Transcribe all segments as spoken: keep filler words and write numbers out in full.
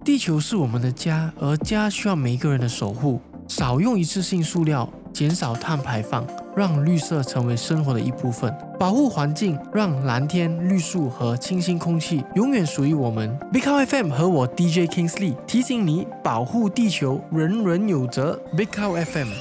地球是我们的家，而家需要每一个人的守护。少用一次性塑料，减少碳排放，让绿色成为生活的一部分。保护环境，让蓝天、绿树和清新空气永远属于我们。Big Cow F M 和我 D J Kingsley 提醒你，保护地球，人人有责。Big Cow F M。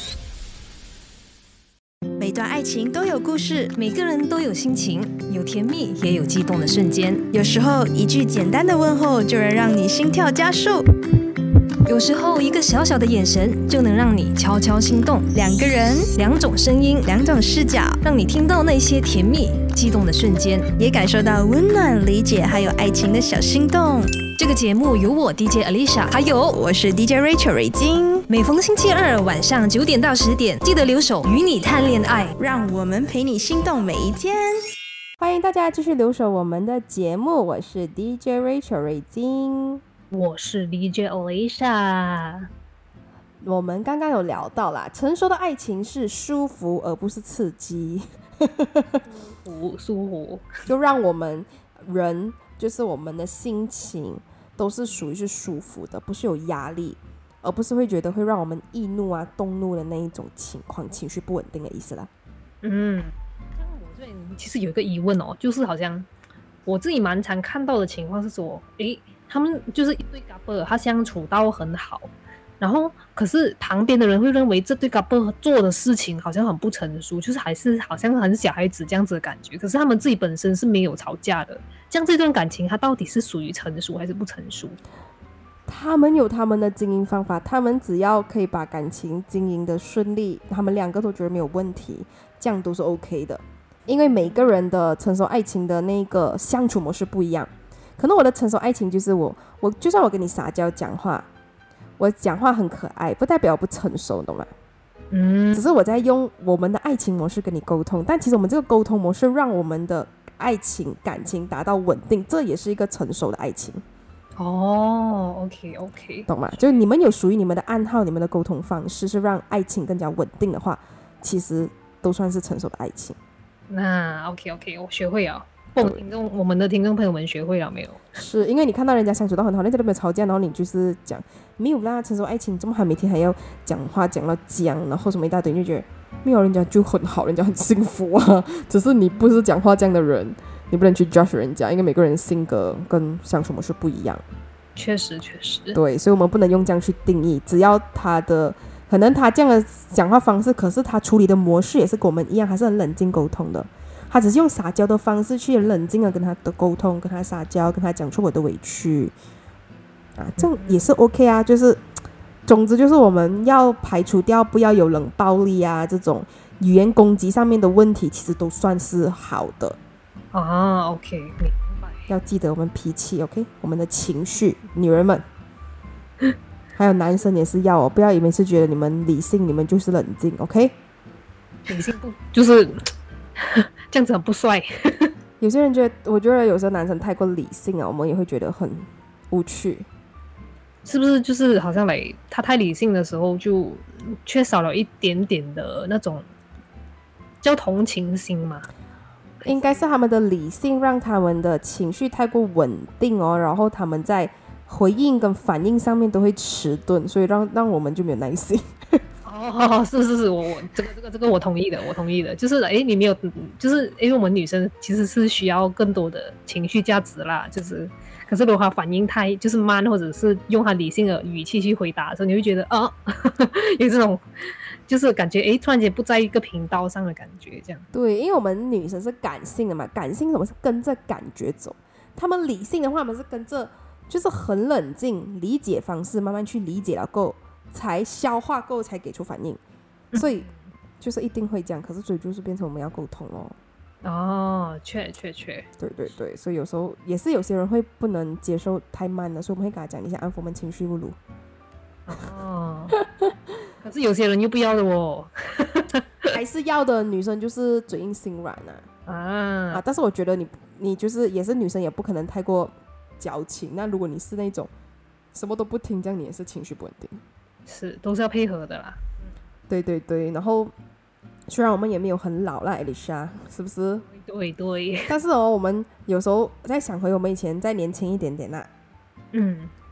每段爱情都有故事， 每个人都有心情，有甜蜜也有激动的瞬间。 有时候一句简单的问候就能让你心跳加速， 有时候一个小小的眼神就能让你悄悄心动。 两个人， 两种声音， 两种视角， 让你听到那些甜蜜激动的瞬间， 也感受到温暖、理解还有爱情的小心动。 这个节目由我 D J Alicia， 还有我是 D J Rachel 瑞金。 每逢星期二晚上九点到十点，记得留守与你谈恋爱， 让我们陪你心动每一天。欢迎大家继续留守我们的节目，我是 D J Rachel 瑞金， 我是 D J Alicia。 我们刚刚有聊到啦，成熟的爱情是舒服而不是刺激。 舒服舒服， 就让我们人就是我们的心情都是属于是舒服的，不是有压力，而不是会觉得会让我们易怒啊动怒的那一种情况，情绪不稳定的意思啦。 嗯，我这里其实有一个疑问哦，就是好像我自己蛮常看到的情况是说，诶，他们就是一对 couple， 他相处到很好，然后可是旁边的人会认为这对 couple 做的事情好像很不成熟，就是还是好像很小孩子这样子的感觉，可是他们自己本身是没有吵架的，这样这段感情它到底是属于成熟还是不成熟？ 他们有他们的经营方法，他们只要可以把感情经营的顺利，他们两个都觉得没有问题，这样都是 OK 的。因为每个人的成熟爱情的那个相处模式不一样，可能我的成熟爱情就是我我就算我跟你撒娇讲话，我讲话很可爱，不代表我不成熟，懂吗？ 嗯， 只是我在用我们的爱情模式跟你沟通，但其实我们这个沟通模式让我们的爱情感情达到稳定，这也是一个成熟的爱情。 哦 ，OK OK， 懂吗？就你们有属于你们的暗号，你们的沟通方式是让爱情更加稳定的话，其实都算是成熟的爱情。 那 OK OK， 我学会了。听众，我们的听众朋友们学会了没有？ 是因为你看到人家相处到很好，人家都没有吵架，然后你就是讲没有啦，成熟爱情这么还每天还要讲话讲到僵，然后什么一大堆，你就觉得没有，人家就很好，人家很幸福啊。只是你不是讲话这样的人，你不能去 judge 人家，因为每个人性格跟相处模式不一样。 确实确实， 对，所以我们不能用这样去定义，只要他的可能他这样的讲话方式，可是他处理的模式也是跟我们一样，还是很冷静沟通的。他只是用撒娇的方式去冷静的跟他的沟通，跟他撒娇，跟他讲出我的委屈啊，这样也是 OK 啊。就是总之就是我们要排除掉不要有冷暴力啊这种语言攻击上面的问题，其实都算是好的啊。OK， 明白。 要记得我们脾气 OK， 我们的情绪，女人们还有男生也是要哦，不要每次觉得你们理性，你们就是冷静 OK。 理性不就是这样子很不帅。 有些人觉得，我觉得有时候男生太过理性啊，我们也会觉得很无趣。 是不是就是好像来他太理性的时候，就缺少了一点点的那种叫同情心嘛？ 应该是他们的理性让他们的情绪太过稳定哦，然后他们在回应跟反应上面都会迟钝，所以让让我们就没有耐心。 哦，是是是，我我这个这个这个我同意的，我同意的，就是哎，你没有，就是因为我们女生其实是需要更多的情绪价值啦，就是，可是如果她反应太就是慢，或者是用她理性的语气去回答的时候，你会觉得啊，有这种就是感觉哎，突然间不在一个频道上的感觉，这样。 对，因为我们女生是感性的嘛，感性什么是跟着感觉走，他们理性的话，我们是跟着就是很冷静理解方式，慢慢去理解了够。才消化够才给出反应，所以就是一定会这样，可是所以就是变成我们要沟通哦。 哦，确确确， 对对对，所以有时候也是有些人会不能接受太慢的，所以我们会跟他讲一下，安抚我们情绪不如。 哦，可是有些人又不要的哦。 还是要的，女生就是嘴硬心软啊。啊, 啊但是我觉得你你就是也是女生，也不可能太过矫情。那如果你是那种什么都不听，这样你也是情绪不稳定。 是，都是要配合的啦。 对对对，然后虽然我们也没有很老啦 Alicia 是不是？ 对对。 但是哦，我们有时候再想回我们以前再年轻一点点啦， 嗯，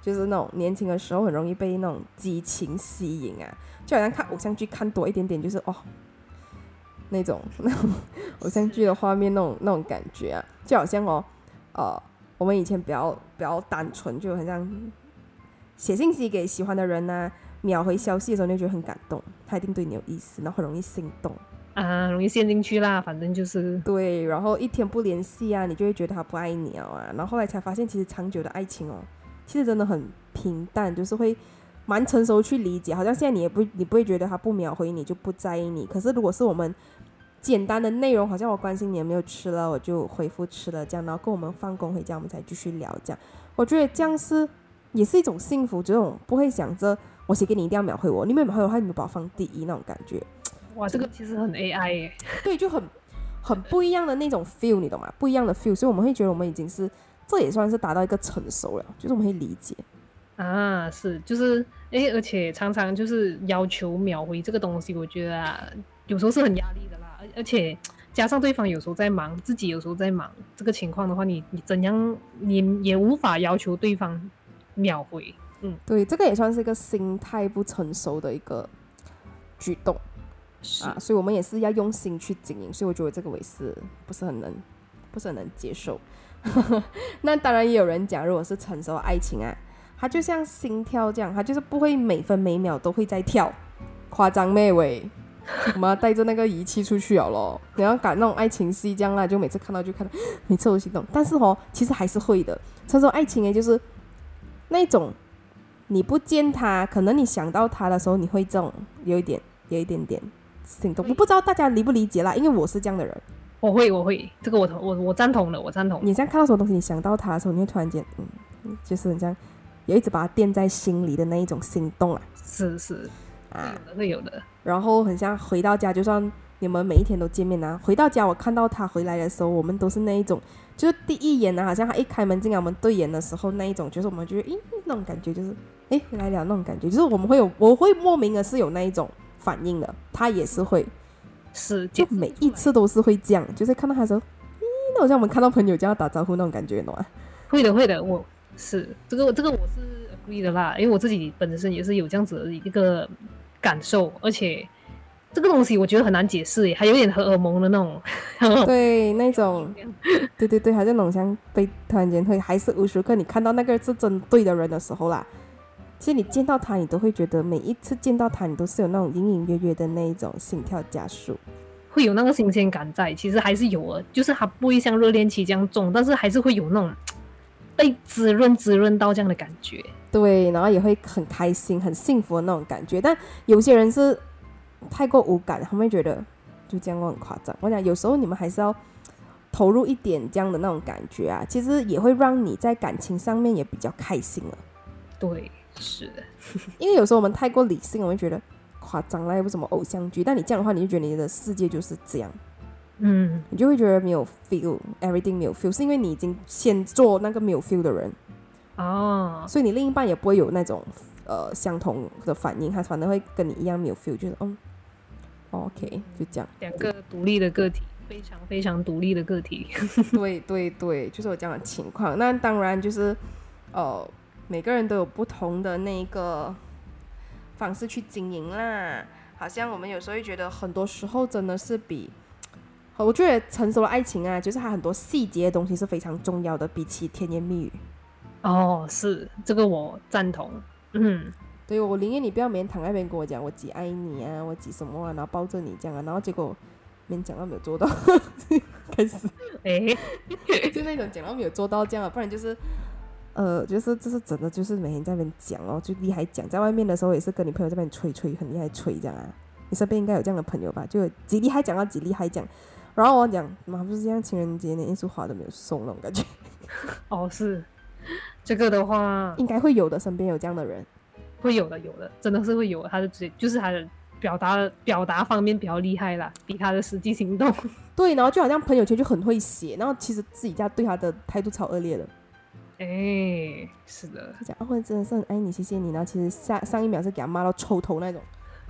就是那种年轻的时候很容易被那种激情吸引啊，就好像看偶像剧看多一点点，就是哦那种那种偶像剧的画面那种那种感觉啊，就好像哦呃我们以前比较比较单纯，就很像写信息给喜欢的人啊，秒回消息的时候你就觉得很感动，他一定对你有意思，然后很容易心动啊，容易陷进去啦，反正就是对，然后一天不联系啊，你就会觉得他不爱你了啊，然后后来才发现其实长久的爱情哦其实真的很平淡，就是会蛮成熟去理解，好像现在你也不你不会觉得他不秒回你就不在意你，可是如果是我们简单的内容，好像我关心你有没有吃了，我就回复吃了这样，然后跟我们放工回家我们才继续聊这样，我觉得这样是也是一种幸福，这种不会想着我写给你一定要秒回我，你没有秒回我的话你没有把我放第一那种感觉。 哇，这个其实很 A I 耶。 对，就很很不一样的那种 feel， 你懂吗？不一样的 feel， 所以我们会觉得我们已经是这也算是达到一个成熟了，就是我们会理解啊，是，就是诶，而且常常就是要求秒回这个东西，我觉得啊，有时候是很压力的啦，而而且加上对方有时候在忙，自己有时候在忙，这个情况的话，你你怎样你也无法要求对方秒回，嗯， 对，这个也算是一个心态不成熟的一个举动啊，所以我们也是要用心去经营，所以我觉得这个我也是不是很能不是很能接受那当然也有人讲，如果是成熟的爱情啊，它就像心跳这样，它就是不会每分每秒都会在跳，夸张咩喂我们要带着那个仪器出去了咯，你要赶那种爱情戏这样啦，就每次看到就看到每次都心动，但是哦其实还是会的，成熟爱情诶就是那种你不见他，可能你想到他的时候你会这种有一点有一点点心动，我不知道大家理不理解啦，因为我是这样的人， 我会我会这个我我我赞同的，我赞同。 你这样看到什么东西，你想到他的时候，你会突然间嗯，就是很像有一直把它垫在心里的那一种心动啊， 是是啊，会有的会有的。 然后很像回到家，就算你们每一天都见面啊，回到家我看到他回来的时候，我们都是那一种，就是第一眼啊，好像他一开门进来我们对眼的时候那一种，就是我们觉得诶那种感觉，就是诶回来了那种感觉，就是我们会有我会莫名的是有那一种反应的，他也是会， 是就每一次都是会这样，就是看到他的时候，咦，那好像我们看到朋友这样打招呼那种感觉，你懂吗？ 会的会的，我是这个这个我是 agree 的啦，因为我自己本身也是有这样子的一个感受，而且这个东西我觉得很难解释耶，还有点荷尔蒙的那种对，那种对对对，还是那种像被突然间会还是无时无刻你看到那个是真对的人的时候啦，其实你见到他你都会觉得每一次见到他你都是有那种隐隐约约的那一种心跳加速， 会有那个新鲜感在，其实还是有的，就是它不会像热恋期这样重，但是还是会有那种被滋润滋润到这样的感觉， 对，然后也会很开心很幸福的那种感觉，但有些人是太过无感，他们会觉得就这样很夸张，我讲有时候你们还是要投入一点这样的那种感觉啊，其实也会让你在感情上面也比较开心了， 对，是的因为有时候我们太过理性，我们会觉得夸张啦，又不是什么偶像剧，但你这样的话你就觉得你的世界就是这样， 嗯， 你就会觉得没有 feel everything 没有 feel， 是因为你已经先做那个没有 feel 的人哦， 所以你另一半也不会有那种呃相同的反应，他反正会跟你一样没有 feel， 就是嗯 OK 就这样， 两个独立的个体，非常非常独立的个体对对对，就是有这样的情况。那当然就是呃每个人都有不同的那个方式去经营啦，好像我们有时候会觉得很多时候真的是比我觉得成熟的爱情啊，就是它很多细节的东西是非常重要的，比起甜言蜜语。 哦，是这个我赞同，嗯， 对，我宁愿你不要每天躺在那边跟我讲我几爱你啊，我几什么啊，然后抱着你这样啊，然后结果没讲到没有做到开始哎， 就那种讲到没有做到这样啊，不然就是呃，就是就是真的就是每天在那边讲哦，就厉害讲，在外面的时候也是跟你朋友在那边吹吹，很厉害吹这样啊，你身边应该有这样的朋友吧，就有几厉害讲到几厉害讲，然后我讲妈不是这样，情人节连一束花都没有送那种感觉哦，是这个的话应该会有的，身边有这样的人会有的，有的，真的是会有的，他的嘴就是他的表达表达方面比较厉害啦，比他的实际行动对，然后就好像朋友圈就很会写，然后其实自己家对他的态度超恶劣的， 哎，是的， 就讲啊，我真的是很爱你，谢谢你，然后其实下上一秒是给他骂到抽头那种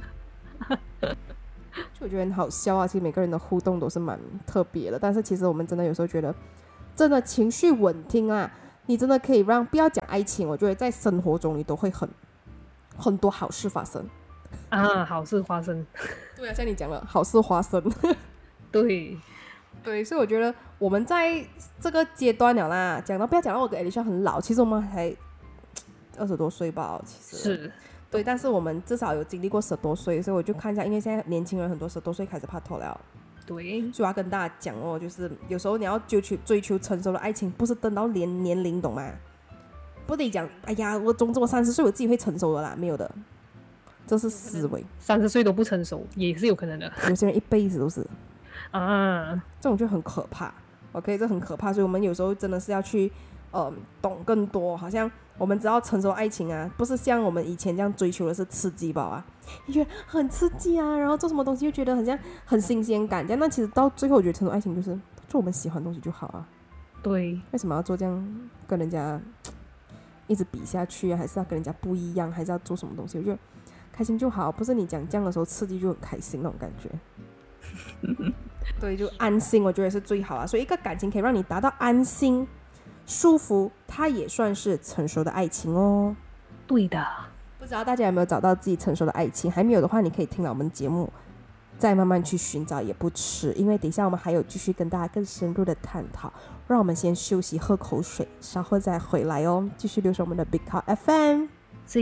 就我觉得很好笑啊，其实每个人的互动都是蛮特别的，但是其实我们真的有时候觉得真的情绪稳定啊， 你真的可以让不要讲爱情，我觉得在生活中你都会很很多好事发生啊，好事发生。 对啊，像你讲了，好事发生。 对对，所以我觉得我们在这个阶段了啦，讲到不要讲到我跟 Alicia 很老，其实我们还二十多岁吧，其实是。 对，但是我们至少有经历过十多岁，所以我就看一下，因为现在年轻人很多十多岁开始拍拖了。 对， 所以我要跟大家讲哦，就是有时候你要追求追求成熟的爱情，不是等到年年龄，懂吗？不得讲，哎呀，我总之我三十岁我自己会成熟的啦，没有的，这是思维。 三十岁都不成熟也是有可能的， 有些人一辈子都是啊， 这种就很可怕。OK， 这很可怕，所以我们有时候真的是要去，呃，懂更多。好像我们知道成熟爱情啊，不是像我们以前这样追求的是刺激吧啊，你觉得很刺激啊，然后做什么东西又觉得很像很新鲜感这样。那其实到最后，我觉得成熟爱情就是做我们喜欢的东西就好啊。 对， 为什么要做这样跟人家一直比下去啊？还是要跟人家不一样？还是要做什么东西？我觉得开心就好，不是你讲这样的时候刺激就很开心那种感觉。对，就安心，我觉得是最好啊。所以一个感情可以让你达到安心、舒服，它也算是成熟的爱情哦。 对的。 不知道大家有没有找到自己成熟的爱情？还没有的话，你可以听了我们节目，再慢慢去寻找也不迟。因为等一下我们还有继续跟大家更深入的探讨。让我们先休息，喝口水，稍后再回来哦。继续留守我们的 Big Talk F M。